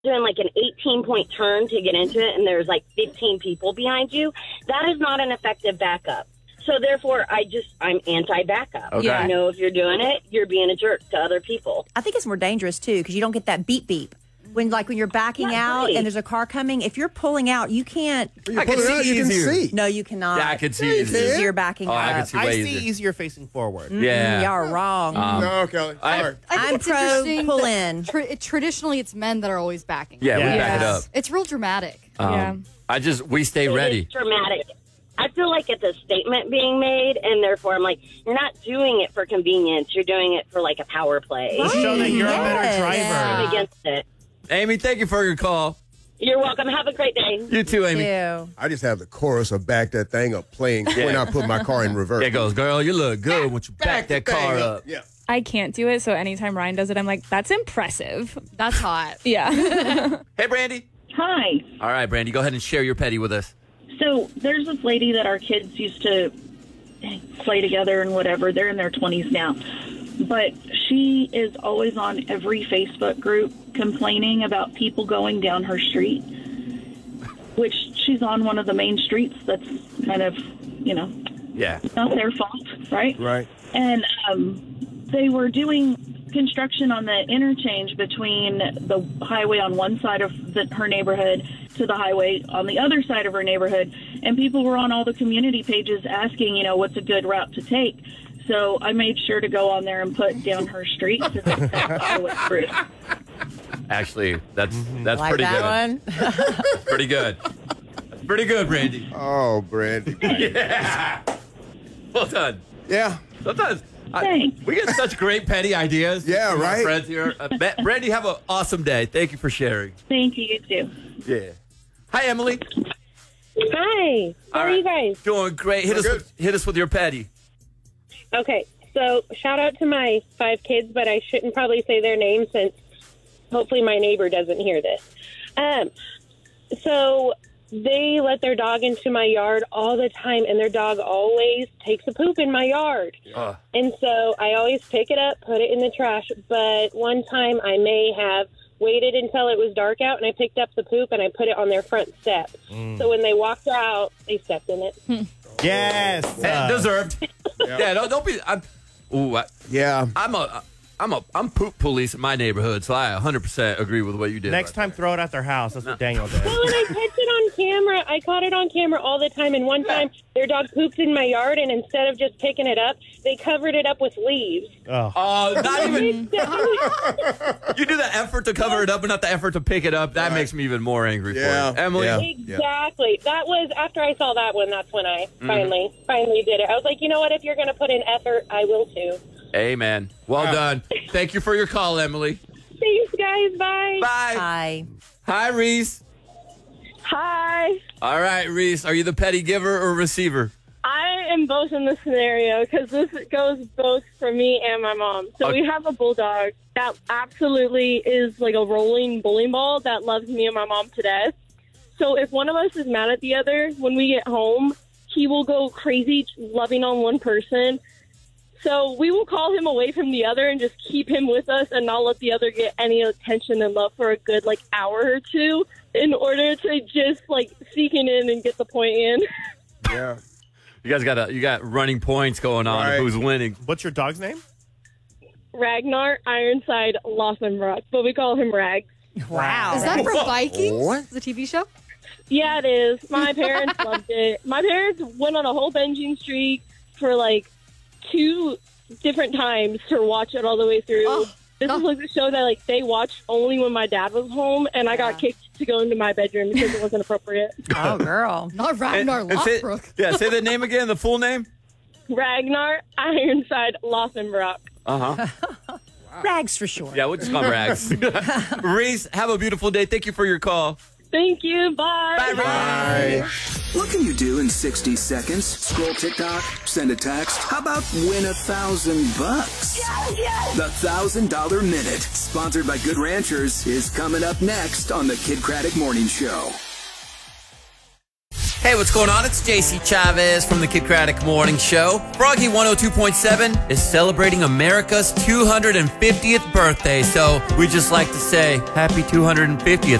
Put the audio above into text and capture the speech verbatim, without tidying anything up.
doing like an eighteen point turn to get into it and there's like fifteen people behind you, that is not an effective backup. So therefore, I just, I'm anti-backup. Okay. I know if you're doing it, you're being a jerk to other people. I think it's more dangerous, too, because you don't get that beep beep. When like when you're backing That's out right. and there's a car coming, if you're pulling out, you can't. You I can pull it see out, you can easier. see. No, you cannot. Yeah, I can see Yeah, you easier. can. Easier backing Oh, up. I can see I way see easier. easier facing forward. Yeah. Y'all are wrong. Um, No, Kelly. I- Sorry. I think I'm it's pro interesting pull that in. Tra- traditionally, it's men that are always backing. Yeah, we Yeah. back it up. It's real dramatic. Um, Yeah. I just, we stay It ready. is dramatic. I feel like it's a statement being made, and therefore I'm like, you're not doing it for convenience. You're doing it for like a power play. To show that you're a better Yes. driver. Yeah. I'm against it. Amy, thank you for your call. You're welcome. Have a great day. You too, Amy. Ew. I just have the chorus of back that thing up playing when I put my car in reverse. There goes, girl, you look good when you back that the thing car up. Yeah. I can't do it, so anytime Ryan does it, I'm like, that's impressive. That's hot. Yeah. Hey, Brandy. Hi. All right, Brandy, go ahead and share your petty with us. So there's this lady that our kids used to play together and whatever. They're in their twenties now. But she is always on every Facebook group complaining about people going down her street, which she's on one of the main streets that's kind of, you know, Yeah. not their fault, right? Right. And um, they were doing construction on the interchange between the highway on one side of the, her neighborhood to the highway on the other side of her neighborhood. And people were on all the community pages asking, you know, what's a good route to take. So I made sure to go on there and put down her street because that's how I went through. Actually, that's that's Like pretty that good. one? That's pretty good. That's pretty good, Brandy. Oh, Brandy. Yeah. Well done. Yeah. Sometimes I, Thanks. we get such great petty ideas. Yeah, from our right? friends here. Uh, Ba- Brandy, have an awesome day. Thank you for sharing. Thank you, you too. Yeah. Hi, Emily. Hi. How All are right. you guys? Doing great. Hit We're us. good. With, hit us with your petty. Okay, so shout out to my five kids, but I shouldn't probably say their names since hopefully my neighbor doesn't hear this. Um, so they let their dog into my yard all the time, and their dog always takes a poop in my yard. Uh, And so I always pick it up, put it in the trash. But one time I may have waited until it was dark out, and I picked up the poop and I put it on their front step. So when they walked out, they stepped in it. Yes. eh, Uh, deserved. Yeah. Don't, don't be. I'm. Ooh. I, Yeah. I'm a. I'm a. I'm poop police in my neighborhood, so I one hundred percent agree with what you did. next right time, there. throw it at their house. That's what Daniel did. Well, and I catch it on camera. I caught it on camera all the time. And one time, their dog pooped in my yard, and instead of just picking it up, they covered it up with leaves. Oh. Oh, not even. You do the effort to cover it up, but not the effort to pick it up. That Right. makes me even more angry Yeah. for you, Emily. Yeah. Exactly. That was after I saw that one. That's when I finally, finally did it. I was like, you know what? If you're going to put in effort, I will too. Amen. Well Yeah. done. Thank you for your call, Emily. Thanks, guys. Bye. Bye. Hi. Hi, Reese. Hi. All right, Reese. Are you the petty giver or receiver? I am both in this scenario because this goes both for me and my mom. So Okay. we have a bulldog that absolutely is like a rolling bowling ball that loves me and my mom to death. So if one of us is mad at the other, when we get home, he will go crazy loving on one person. So we will call him away from the other and just keep him with us and not let the other get any attention and love for a good like hour or two in order to just like sneak it in and get the point in. Yeah. You guys got a, you got running points going on. Right. Who's winning? What's your dog's name? Ragnar Ironside Lothenbrock, but we call him Rags. Wow. Is that from Vikings? What? The T V show? Yeah, it is. My parents loved it. My parents went on a whole binging streak for like two different times to watch it all the way through. Oh, this oh. is like a show that like they watched only when my dad was home, and I got Yeah. kicked to go into my bedroom because it wasn't appropriate. Oh, girl. Not Ragnar And- and say- Lothbrok. yeah, say the name again, the full name. Ragnar Ironside Lothenbrock. Uh huh. Rags for sure. Yeah, we'll just call him Rags. Reese, have a beautiful day. Thank you for your call. Thank you. Bye. Bye, Reese. What can you do in sixty seconds? Scroll TikTok, send a text. How about win a thousand bucks? The Thousand Dollar Minute, sponsored by Good Ranchers, is coming up next on the Kid Craddock Morning Show. Hey, what's going on? It's J C Chavez from the Kid Craddock Morning Show. Froggy one oh two point seven is celebrating America's two hundred fiftieth birthday, so we just like to say happy two hundred fiftieth